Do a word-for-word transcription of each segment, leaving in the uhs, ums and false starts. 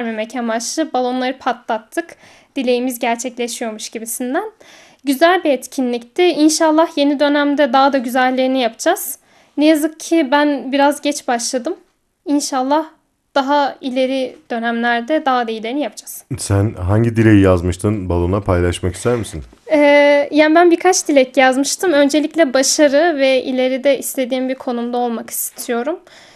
göstermemek amaçlı balonları patlattık. Dileğimiz gerçekleşiyormuş gibisinden. Güzel bir etkinlikti. İnşallah yeni dönemde daha da güzellerini yapacağız. Ne yazık ki ben biraz geç başladım. İnşallah daha ileri dönemlerde daha da iyilerini yapacağız. Sen hangi dileği yazmıştın balona, paylaşmak ister misin? Ee, yani ben birkaç dilek yazmıştım. Öncelikle başarı ve ileride istediğim bir konumda olmak istiyorum.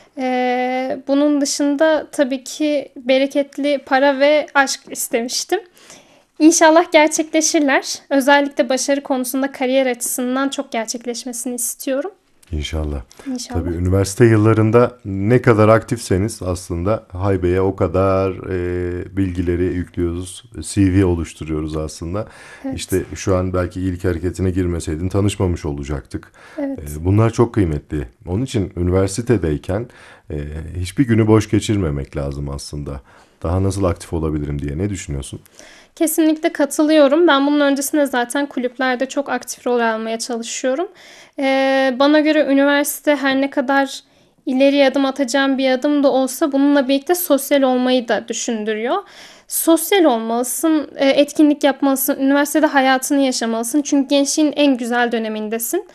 Ee, bunun dışında tabii ki bereketli para ve aşk istemiştim. İnşallah gerçekleşirler. Özellikle başarı konusunda kariyer açısından çok gerçekleşmesini istiyorum. İnşallah. İnşallah. Tabii üniversite yıllarında ne kadar aktifseniz aslında haybeye o kadar e, bilgileri yüklüyoruz. C V oluşturuyoruz aslında. Evet. İşte şu an belki ilk hareketine girmeseydin tanışmamış olacaktık. Evet. E, bunlar çok kıymetli. Onun için üniversitedeyken e, hiçbir günü boş geçirmemek lazım aslında. Daha nasıl aktif olabilirim diye ne düşünüyorsun? Kesinlikle katılıyorum. Ben bunun öncesinde zaten kulüplerde çok aktif rol almaya çalışıyorum. Ee, bana göre üniversite her ne kadar ileri adım atacağım bir adım da olsa bununla birlikte sosyal olmayı da düşündürüyor. Sosyal olmalısın, e, etkinlik yapmalısın, üniversitede hayatını yaşamalısın. Çünkü gençliğin en güzel dönemindesin.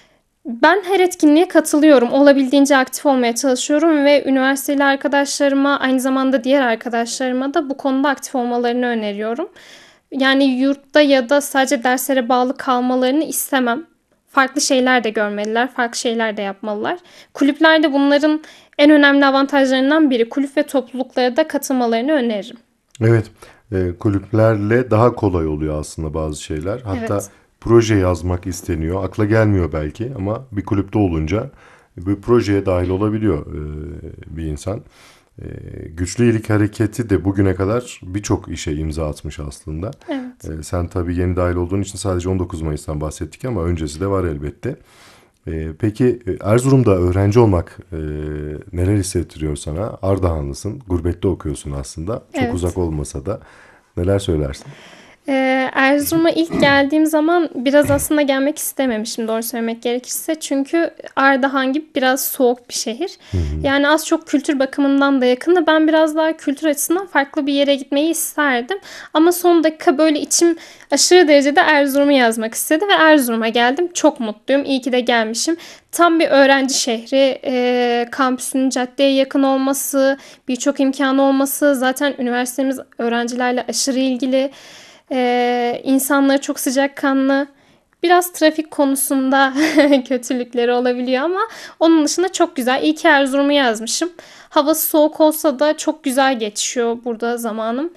Ben her etkinliğe katılıyorum. Olabildiğince aktif olmaya çalışıyorum ve üniversiteli arkadaşlarıma, aynı zamanda diğer arkadaşlarıma da bu konuda aktif olmalarını öneriyorum. Yani yurtta ya da sadece derslere bağlı kalmalarını istemem. Farklı şeyler de görmeliler, farklı şeyler de yapmalılar. Kulüplerde bunların en önemli avantajlarından biri. Kulüp ve topluluklara da katılmalarını öneririm. Evet, e, kulüplerle daha kolay oluyor aslında bazı şeyler. Hatta Evet. proje yazmak isteniyor. Akla gelmiyor belki ama bir kulüpte olunca bir projeye dahil olabiliyor e, bir insan. E, Güçlü İyilik Hareketi de bugüne kadar birçok işe imza atmış aslında. Evet. E, sen tabii yeni dahil olduğun için sadece on dokuz Mayıs'tan bahsettik ama öncesi de var elbette. E, peki e, Erzurum'da öğrenci olmak e, neler hissettiriyor sana? Ardahanlısın, gurbette okuyorsun aslında. Çok Evet. uzak olmasa da neler söylersin? Ee, Erzurum'a ilk geldiğim zaman biraz aslında gelmek istememiştim doğru söylemek gerekirse. Çünkü Ardahan gibi biraz soğuk bir şehir. Hı hı. Yani az çok kültür bakımından da yakın. Ben biraz daha kültür açısından farklı bir yere gitmeyi isterdim. Ama son dakika böyle içim aşırı derecede Erzurum'u yazmak istedi ve Erzurum'a geldim. Çok mutluyum. İyi ki de gelmişim. Tam bir öğrenci şehri, e, kampüsünün caddeye yakın olması, birçok imkanı olması. Zaten üniversitemiz öğrencilerle aşırı ilgili. Ee, insanları çok sıcakkanlı. Biraz trafik konusunda kötülükleri olabiliyor ama onun dışında çok güzel. İyi ki Erzurum'u yazmışım. Havası soğuk olsa da çok güzel geçiyor burada zamanım.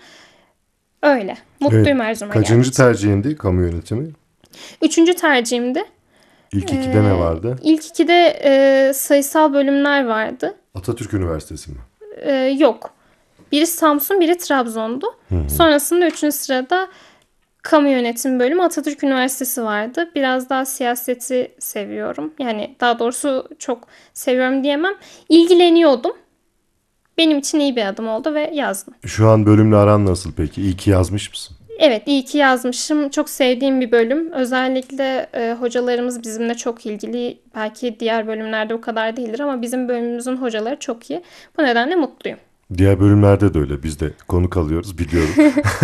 Öyle. Evet. Mutluyum Erzurum'a geldiğim Kaçıncı için. tercihindi kamu yönetimi? Üçüncü tercihimdi. İlk ikide ne Ee, vardı? ilk ikide e, sayısal bölümler vardı. Atatürk Üniversitesi mi? Ee, yok. Biri Samsun, biri Trabzon'du. Hı hı. Sonrasında üçüncü sırada Kamu Yönetimi Bölümü Atatürk Üniversitesi vardı. Biraz daha siyaseti seviyorum. Yani daha doğrusu çok seviyorum diyemem. İlgileniyordum. Benim için iyi bir adım oldu ve yazdım. Şu an bölümle aran nasıl peki? İyi ki yazmış mısın? Evet, iyi ki yazmışım. Çok sevdiğim bir bölüm. Özellikle e, hocalarımız bizimle çok ilgili. Belki diğer bölümlerde o kadar değildir ama bizim bölümümüzün hocaları çok iyi. Bu nedenle mutluyum. Diğer bölümlerde de öyle. Biz de konuk alıyoruz biliyorum.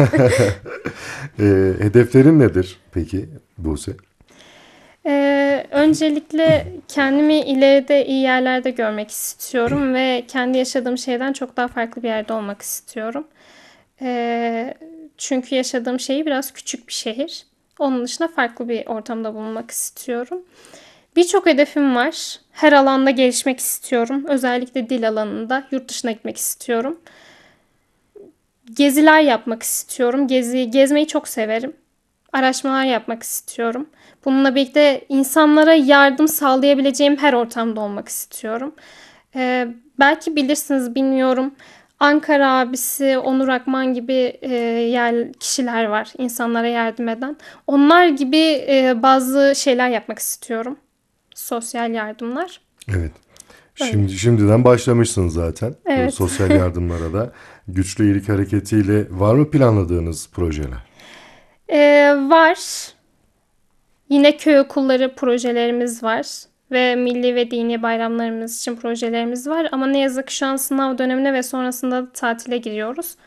e, hedeflerin nedir peki Buse? Ee, öncelikle kendimi ileride iyi yerlerde görmek istiyorum ve kendi yaşadığım şeyden çok daha farklı bir yerde olmak istiyorum. Ee, çünkü yaşadığım şehir biraz küçük bir şehir. Onun dışında farklı bir ortamda bulunmak istiyorum. Birçok hedefim var. Her alanda gelişmek istiyorum. Özellikle dil alanında yurt dışına gitmek istiyorum. Geziler yapmak istiyorum. Gezi, gezmeyi çok severim. Araştırmalar yapmak istiyorum. Bununla birlikte insanlara yardım sağlayabileceğim her ortamda olmak istiyorum. Ee, belki bilirsiniz bilmiyorum. Ankara abisi, Onur Akman gibi e, yer kişiler var insanlara yardım eden. Onlar gibi e, bazı şeyler yapmak istiyorum. Sosyal yardımlar. Evet. Öyle. Şimdi şimdiden başlamışsın zaten bu Evet. sosyal yardımlara da. Güçlü İyilik Hareketi'yle var mı planladığınız projeler? Ee, var. Yine köy okulları projelerimiz var ve milli ve dini bayramlarımız için projelerimiz var. Ama ne yazık ki şu an sınav dönemine ve sonrasında da tatile giriyoruz.